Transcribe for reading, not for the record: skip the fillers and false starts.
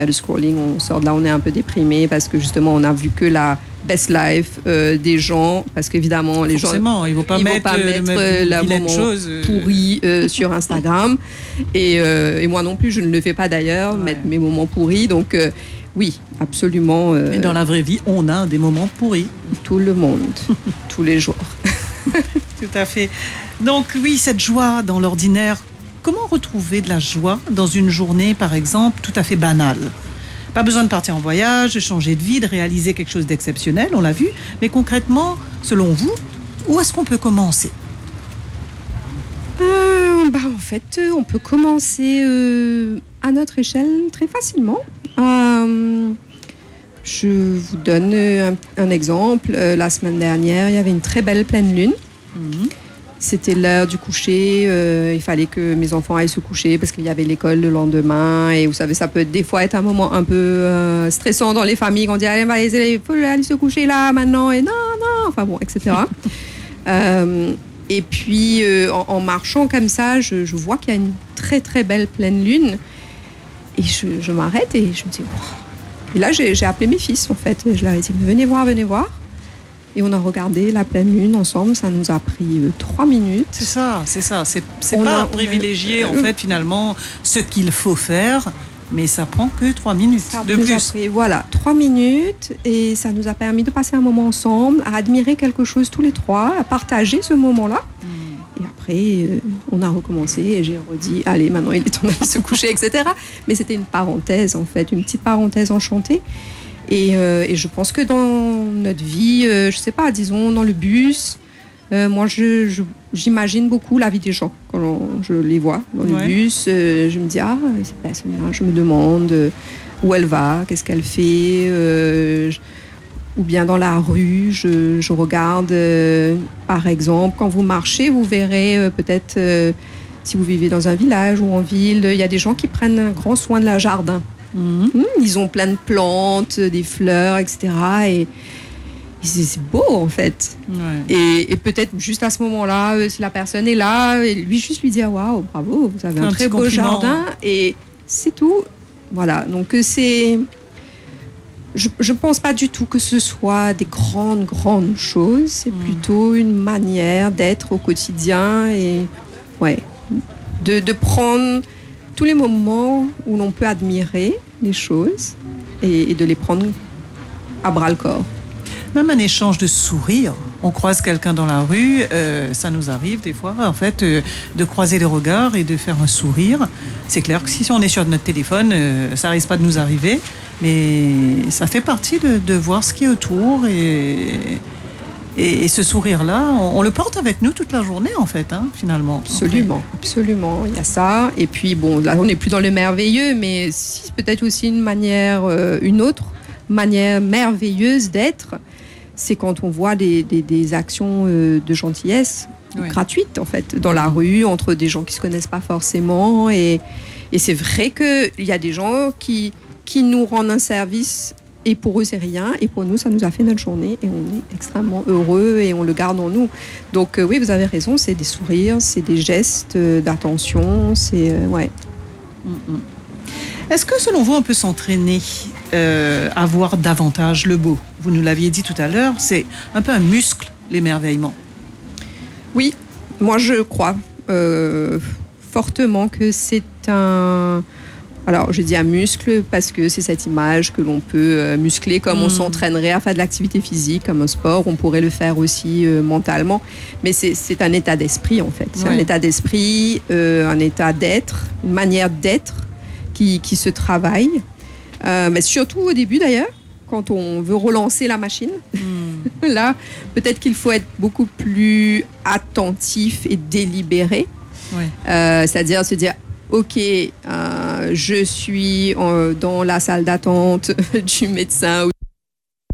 Le scrolling, on sort de là, on est un peu déprimé parce que justement, on a vu que la best life des gens, parce qu'évidemment, les gens, ils vont pas mettre la moment pourri sur Instagram. Et moi non plus, je ne le fais pas d'ailleurs, mettre mes moments pourris. Donc oui, absolument. Et dans la vraie vie, on a des moments pourris. Tout le monde, tous les jours. Tout à fait. Donc oui, cette joie dans l'ordinaire. Comment retrouver de la joie dans une journée, par exemple, tout à fait banale ? Pas besoin de partir en voyage, de changer de vie, de réaliser quelque chose d'exceptionnel, on l'a vu. Mais concrètement, selon vous, où est-ce qu'on peut commencer ? En fait, on peut commencer à notre échelle très facilement. Je vous donne un exemple. La semaine dernière, il y avait une très belle pleine lune. C'était l'heure du coucher, il fallait que mes enfants aillent se coucher parce qu'il y avait l'école le lendemain. Et vous savez, ça peut des fois être un moment un peu stressant dans les familles quand on dit il faut aller se coucher là maintenant et non, enfin bon, etc. Et puis en marchant comme ça, je vois qu'il y a une très très belle pleine lune et je m'arrête et je me dis wow. Et là j'ai appelé mes fils en fait, je leur ai dit venez voir. Et on a regardé la pleine lune ensemble. Ça nous a pris 3 minutes. C'est ça. C'est pas privilégier, en fait, finalement, ce qu'il faut faire, mais ça prend que 3 minutes de plus. Voilà, 3 minutes. Et ça nous a permis de passer un moment ensemble, à admirer quelque chose tous les trois, à partager ce moment-là. Et après, on a recommencé et j'ai redit, allez, maintenant il est temps d'aller se coucher, etc. Mais c'était une parenthèse, en fait, une petite parenthèse enchantée. Et je pense que dans notre vie, je sais pas, disons dans le bus, moi j'imagine beaucoup la vie des gens quand je les vois dans le bus. Je me dis cette personne-là, je me demande où elle va, qu'est-ce qu'elle fait, ou bien dans la rue, je regarde, par exemple, quand vous marchez, vous verrez peut-être si vous vivez dans un village ou en ville, il y a des gens qui prennent un grand soin de leur jardin. Ils ont plein de plantes, des fleurs, etc. Et c'est beau en fait. Et peut-être juste à ce moment-là, si la personne est là, lui juste lui dire waouh, bravo, vous avez un très beau jardin. Et c'est tout. Voilà. Donc c'est. Je pense pas du tout que ce soit des grandes choses. C'est plutôt une manière d'être au quotidien et de prendre tous les moments où l'on peut admirer les choses et de les prendre à bras-le-corps. Même un échange de sourires. On croise quelqu'un dans la rue, ça nous arrive des fois, en fait, de croiser les regards et de faire un sourire. C'est clair que si on est sur notre téléphone, ça risque pas de nous arriver, mais ça fait partie de voir ce qui est autour et ce sourire-là, on le porte avec nous toute la journée, en fait, finalement. Absolument. Il y a ça. Et puis, bon, là, on n'est plus dans le merveilleux, mais c'est peut-être aussi une autre manière merveilleuse d'être, c'est quand on voit des actions de gentillesse gratuites, en fait, dans la rue, entre des gens qui ne se connaissent pas forcément. Et c'est vrai qu'il y a des gens qui nous rendent un service. Et pour eux, c'est rien. Et pour nous, ça nous a fait notre journée. Et on est extrêmement heureux et on le garde en nous. Donc oui, vous avez raison. C'est des sourires, c'est des gestes d'attention. C'est Est-ce que, selon vous, on peut s'entraîner à voir davantage le beau ? Vous nous l'aviez dit tout à l'heure, c'est un peu un muscle, l'émerveillement. Oui, moi je crois fortement que c'est un... Alors, je dis un muscle parce que c'est cette image que l'on peut muscler comme on s'entraînerait à faire de l'activité physique, comme un sport. On pourrait le faire aussi mentalement. Mais c'est un état d'esprit, en fait. C'est un état d'esprit, un état d'être, une manière d'être qui se travaille. Mais surtout au début, d'ailleurs, quand on veut relancer la machine. Là, peut-être qu'il faut être beaucoup plus attentif et délibéré. C'est-à-dire se dire... Ok, je suis dans la salle d'attente du médecin